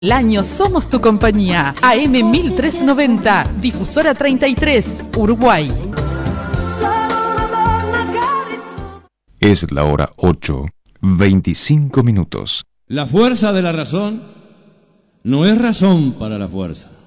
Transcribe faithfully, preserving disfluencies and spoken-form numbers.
El año somos tu compañía. A M mil trescientos noventa, Difusora treinta y tres, Uruguay. Es la hora ocho, veinticinco minutos. La fuerza de la razón no es razón para la fuerza.